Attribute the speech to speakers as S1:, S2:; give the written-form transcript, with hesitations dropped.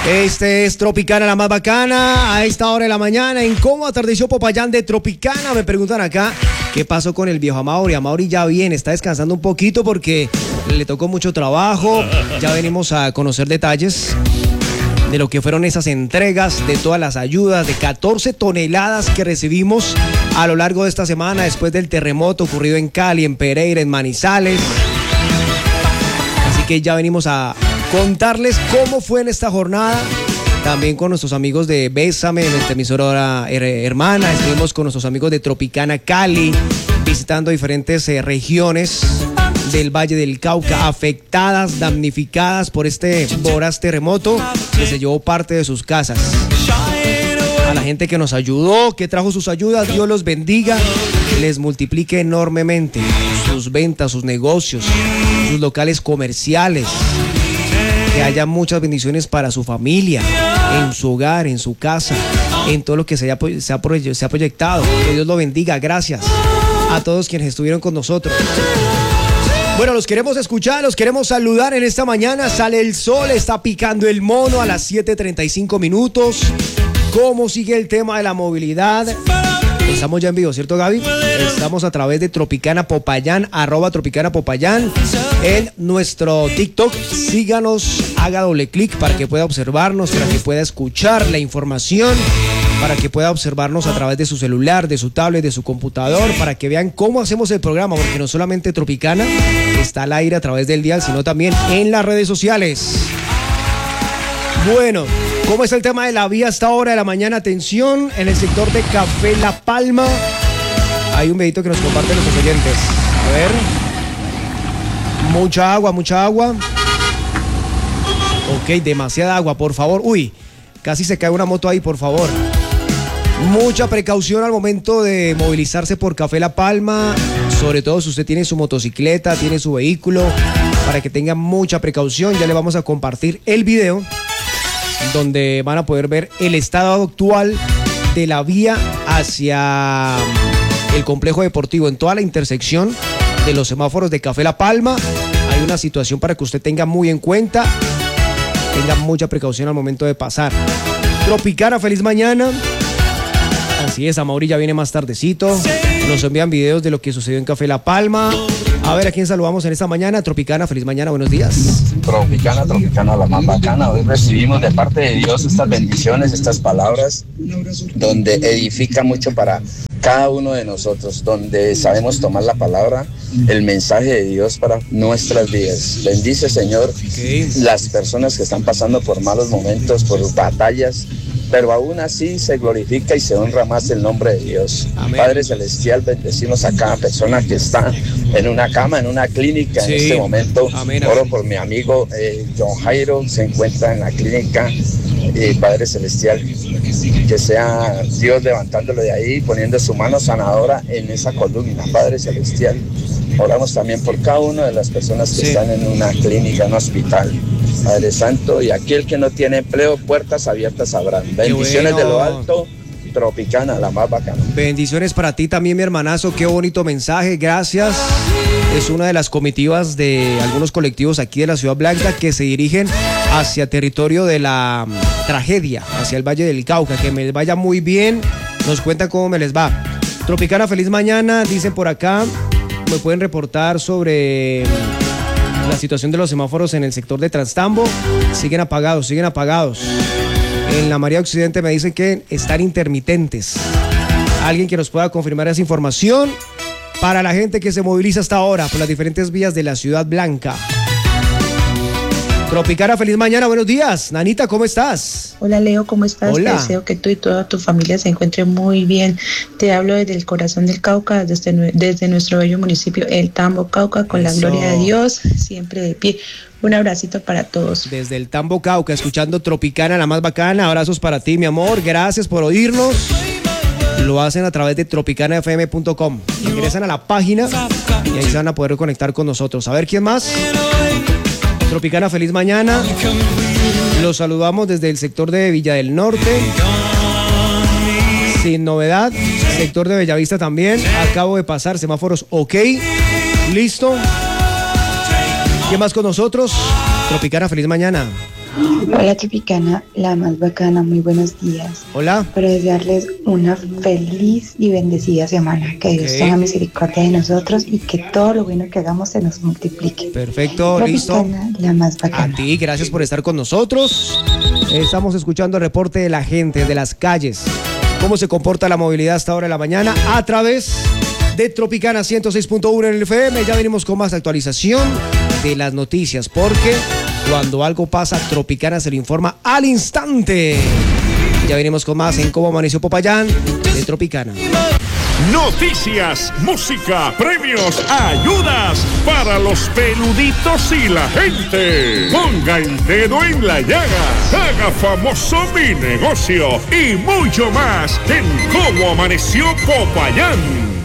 S1: Este es Tropicana, la más bacana, a esta hora de la mañana. ¿En cómo atardeció Popayán de Tropicana? Me preguntan acá, ¿qué pasó con el viejo Amaury? Amaury ya viene, está descansando un poquito porque le tocó mucho trabajo. Ya venimos a conocer detalles de lo que fueron esas entregas, de todas las ayudas, de 14 toneladas que recibimos a lo largo de esta semana después del terremoto ocurrido en Cali, en Pereira, en Manizales. Así que ya venimos a contarles cómo fue en esta jornada, también con nuestros amigos de Bésame, nuestra emisora hermana. Estuvimos con nuestros amigos de Tropicana Cali, visitando diferentes regiones del Valle del Cauca afectadas, damnificadas por este voraz terremoto que se llevó parte de sus casas. A la gente que nos ayudó, que trajo sus ayudas, Dios los bendiga, les multiplique enormemente sus ventas, sus negocios, sus locales comerciales. Que haya muchas bendiciones para su familia, en su hogar, en su casa, en todo lo que se ha proyectado. Que Dios lo bendiga. Gracias a todos quienes estuvieron con nosotros. Bueno, los queremos escuchar, los queremos saludar en esta mañana. Sale el sol, está picando el mono a las 7:35 minutos. ¿Cómo sigue el tema de la movilidad? Estamos ya en vivo, ¿cierto, Gaby? Estamos a través de Tropicana Popayán, @Tropicana Popayán, en nuestro TikTok. Síganos, haga doble clic para que pueda observarnos, para que pueda escuchar la información, para que pueda observarnos a través de su celular, de su tablet, de su computador, para que vean cómo hacemos el programa, porque no solamente Tropicana está al aire a través del dial, sino también en las redes sociales. Bueno, ¿cómo es el tema de la vía a esta hora de la mañana? Atención, en el sector de Café La Palma hay un videito que nos comparten nuestros oyentes. A ver. Mucha agua, mucha agua. Ok, demasiada agua, por favor. Uy, casi se cae una moto ahí, por favor. Mucha precaución al momento de movilizarse por Café La Palma, sobre todo si usted tiene su motocicleta, tiene su vehículo, para que tenga mucha precaución. Ya le vamos a compartir el video donde van a poder ver el estado actual de la vía hacia el complejo deportivo en toda la intersección de los semáforos de Café La Palma. Hay una situación para que usted tenga muy en cuenta, tenga mucha precaución al momento de pasar. Tropicana, feliz mañana. Así es, Amaury ya viene más tardecito. Nos envían videos de lo que sucedió en Café La Palma. A ver, ¿a quién saludamos en esta mañana? Tropicana, feliz mañana, buenos días.
S2: Tropicana, la más bacana. Hoy recibimos de parte de Dios estas bendiciones, estas palabras, donde edifica mucho para cada uno de nosotros, donde sabemos tomar la palabra, el mensaje de Dios para nuestras vidas. Bendice, Señor, las personas que están pasando por malos momentos, por batallas, pero aún así se glorifica y se honra más el nombre de Dios. Amén. Padre Celestial, bendecimos a cada persona que está en una cama, en una clínica en este momento. Amén, amén. Oro por mi amigo John Jairo, se encuentra en la clínica. Padre Celestial, que sea Dios levantándolo de ahí, poniendo su mano sanadora en esa columna. Padre Celestial, oramos también por cada una de las personas que están en una clínica, en un hospital. Padre Santo, y aquel que no tiene empleo, puertas abiertas habrán. Bendiciones de lo alto. Tropicana, la más bacana.
S1: Bendiciones para ti también, mi hermanazo. Qué bonito mensaje, gracias. Es una de las comitivas de algunos colectivos aquí de la Ciudad Blanca que se dirigen hacia territorio de la tragedia, hacia el Valle del Cauca. Que me les vaya muy bien. Nos cuentan cómo me les va. Tropicana, feliz mañana. Dicen por acá, me pueden reportar sobre la situación de los semáforos en el sector de Transtambo. Siguen apagados, siguen apagados. En la María Occidente me dicen que están intermitentes. Alguien que nos pueda confirmar esa información para la gente que se moviliza hasta ahora por las diferentes vías de la Ciudad Blanca. Tropicana, feliz mañana, buenos días. Nanita, ¿cómo estás?
S3: Hola, Leo, ¿cómo estás?
S1: Hola.
S3: Te deseo que tú y toda tu familia se encuentren muy bien. Te hablo desde el corazón del Cauca, desde nuestro bello municipio, el Tambo Cauca, con la gloria de Dios, siempre de pie. Un abracito para todos.
S1: Desde el Tambo Cauca, escuchando Tropicana, la más bacana. Abrazos para ti, mi amor. Gracias por oírnos. Lo hacen a través de tropicanafm.com. Ingresan a la página y ahí se van a poder conectar con nosotros. A ver, ¿quién más? Tropicana, feliz mañana. Los saludamos desde el sector de Villa del Norte. Sin novedad. Sector de Bellavista también. Acabo de pasar semáforos ok. Listo. ¿Qué más con nosotros? Tropicana, feliz mañana.
S3: Hola Tropicana, la más bacana, muy buenos días.
S1: Hola.
S3: Para desearles una feliz y bendecida semana. Que Dios
S1: Ok.
S3: tenga misericordia de nosotros y que todo lo bueno que hagamos se nos multiplique.
S1: Perfecto, listo.
S3: Tropicana, la más
S1: A
S3: bacana.
S1: ti, gracias por estar con nosotros. Estamos escuchando el reporte de la gente, de las calles. Cómo se comporta la movilidad a esta hora de la mañana a través de Tropicana 106.1 en el FM. Ya venimos con más actualización de las noticias, porque cuando algo pasa, Tropicana se lo informa al instante. Ya venimos con más en Cómo Amaneció Popayán de Tropicana.
S4: Noticias, música, premios, ayudas para los peluditos y la gente. Ponga el dedo en la llaga, haga famoso mi negocio y mucho más en Cómo Amaneció Popayán.